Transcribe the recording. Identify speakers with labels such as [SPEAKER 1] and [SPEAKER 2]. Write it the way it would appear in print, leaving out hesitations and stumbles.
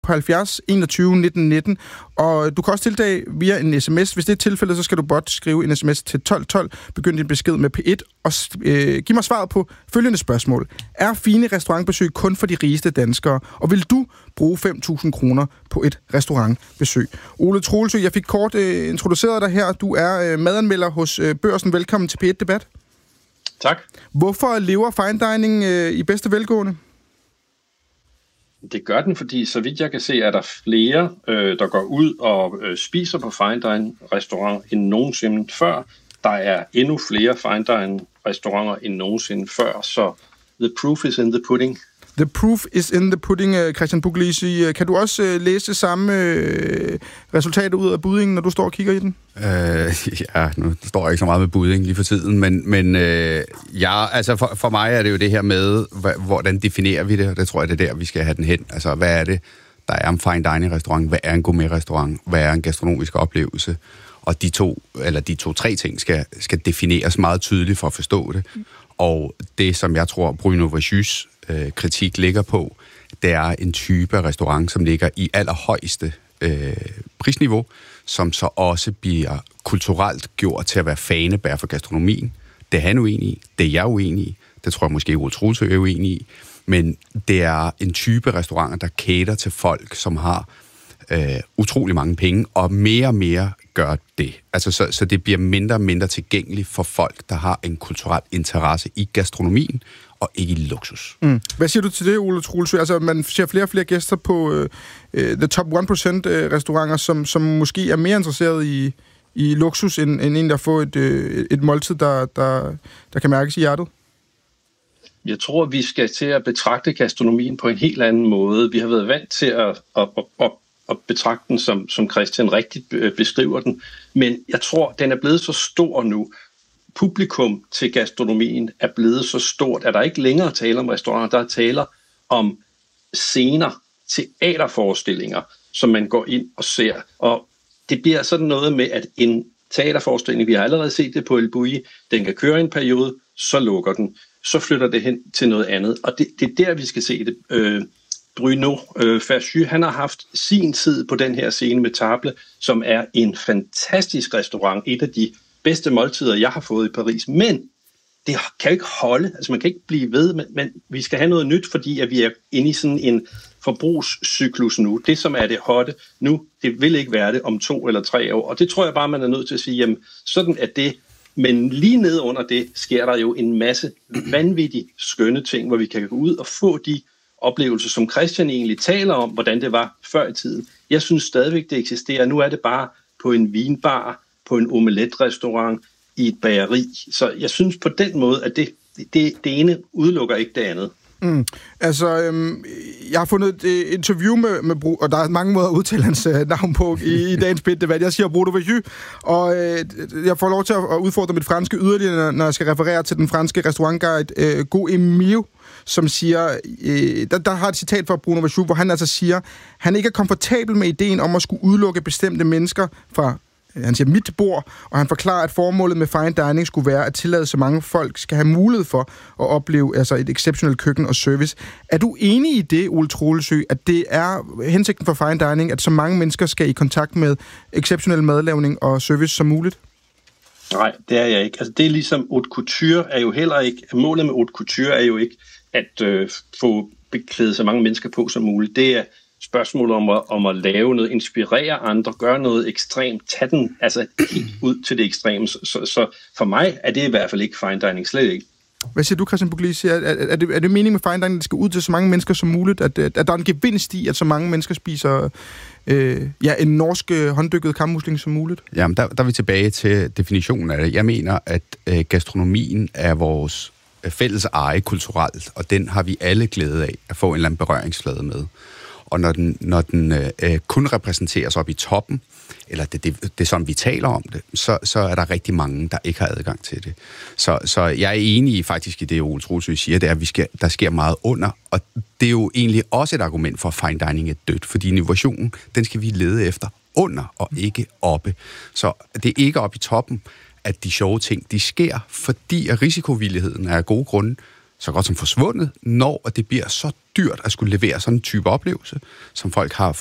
[SPEAKER 1] på 70 21 19 19, og du kan også tiltage via en sms. Hvis det er tilfældet, så skal du blot skrive en sms til 1212, begynd din besked med P1, og giv mig svaret på følgende spørgsmål. Er fine restaurantbesøg kun for de rigeste danskere, og vil du bruge 5.000 kroner på et restaurantbesøg? Ole Troelsø, jeg fik kort introduceret dig her. Du er madanmelder hos Børsen. Velkommen til P1 Debat.
[SPEAKER 2] Tak.
[SPEAKER 1] Hvorfor lever fine dining i bedste velgående?
[SPEAKER 2] Det gør den, fordi så vidt jeg kan se, er der flere, der går ud og spiser på fine dining restauranter end nogensinde før. Der er endnu flere fine dining restauranter end nogensinde før, så the proof is in the pudding.
[SPEAKER 1] The proof is in the pudding, Christian Puglisi. Kan du også læse samme resultater ud af buddingen, når du står og kigger i den?
[SPEAKER 3] Ja, nu står jeg ikke så meget med budding lige for tiden, men ja, altså for mig er det jo det her med, hvordan definerer vi det, og det tror jeg, det er der, vi skal have den hen. Altså, hvad er det, der er en fine dining restaurant? Hvad er en gourmet-restaurant? Hvad er en gastronomisk oplevelse? Og de tre ting skal defineres meget tydeligt for at forstå det. Og det, som jeg tror, Bruno Verjus kritik ligger på, det er en type af restaurant, som ligger i allerhøjeste prisniveau, som så også bliver kulturelt gjort til at være fanebær for gastronomien. Det er han uenig i, det er jeg uenig i, det tror jeg måske Ole Troelsø er uenig i, men det er en type restauranter, der cater til folk, som har utrolig mange penge, og mere gør det. Altså, så det bliver mindre og mindre tilgængeligt for folk, der har en kulturel interesse i gastronomien, og ikke i luksus.
[SPEAKER 1] Hvad siger du til det, Ole Troelsø? Altså, man ser flere og flere gæster på the top 1% restauranter, som måske er mere interesseret i luksus, end egentlig at få et måltid, der kan mærkes i hjertet.
[SPEAKER 2] Jeg tror, vi skal til at betragte gastronomien på en helt anden måde. Vi har været vant til at betragte den, som Christian rigtigt beskriver den, men jeg tror, den er blevet så stor nu. Publikum til gastronomien er blevet så stort, at der ikke længere taler om restauranter, der taler om scener, teaterforestillinger, som man går ind og ser. Og det bliver sådan noget med, at en teaterforestilling, vi har allerede set det på El Bulli, den kan køre en periode, så lukker den, så flytter det hen til noget andet. Og det er der, vi skal se det. Bruno Verjus, han har haft sin tid på den her scene med Table, som er en fantastisk restaurant, et af de bedste måltider, jeg har fået i Paris, men det kan jo ikke holde, altså man kan ikke blive ved, men vi skal have noget nyt, fordi at vi er inde i sådan en forbrugscyklus nu. Det, som er det hotte nu, det vil ikke være det om 2 eller 3 år, og det tror jeg bare, man er nødt til at sige, jamen sådan er det, men lige ned under det sker der jo en masse vanvittigt skønne ting, hvor vi kan gå ud og få de oplevelser, som Christian egentlig taler om, hvordan det var før i tiden. Jeg synes stadigvæk, det eksisterer. Nu er det bare på en vinbar, på en omeletrestaurant, i et bageri. Så jeg synes på den måde, at det ene udelukker ikke det andet.
[SPEAKER 1] Altså, jeg har fundet et interview med og der er mange måder at udtale hans navn på i dagens P1-debat. Jeg siger Bruno Verjus, og jeg får lov til at udfordre mit franske yderligere, når jeg skal referere til den franske restaurantguide God Emile, som siger, der har et citat fra Bruno Verjus, hvor han altså siger, han ikke er komfortabel med ideen om at skulle udelukke bestemte mennesker fra, han siger, mit bord, og han forklarer, at formålet med fine dining skulle være at tillade så mange folk skal have mulighed for at opleve altså et exceptionelt køkken og service. Er du enig i det, Ole Troelsø, at det er hensigten for fine dining, at så mange mennesker skal i kontakt med exceptionel madlavning og service som muligt?
[SPEAKER 2] Nej, det er jeg ikke. Altså det er ligesom haute couture er jo heller ikke, målet med haute couture er jo ikke at få beklædet så mange mennesker på som muligt. Det er spørgsmålet om at lave noget, inspirere andre, gøre noget ekstremt, tage den altså helt ud til det ekstreme. Så for mig er det i hvert fald ikke fine dining, slet ikke.
[SPEAKER 1] Hvad siger du, Christian Puglisi? Er det meningen med fine dining, at det skal ud til så mange mennesker som muligt? At der er en gevinst i, at så mange mennesker spiser en norsk hånddykket kammusling som muligt?
[SPEAKER 3] Jamen, der er vi tilbage til definitionen af det. Jeg mener, at gastronomien er vores fælles eje kulturelt, og den har vi alle glæde af at få en eller anden berøringsflade med. Og når den kun repræsenteres op i toppen, eller det er sådan, vi taler om det, så er der rigtig mange, der ikke har adgang til det. Så jeg er enig faktisk i det, Ole Troelsø siger, det er, at der sker meget under, og det er jo egentlig også et argument for, at fine dining er dødt, fordi innovationen, den skal vi lede efter under og ikke oppe. Så det er ikke oppe i toppen, at de sjove ting, de sker, fordi at risikovilligheden er af gode grunde så godt som forsvundet, når det bliver så dyrt at skulle levere sådan en type oplevelse, som folk har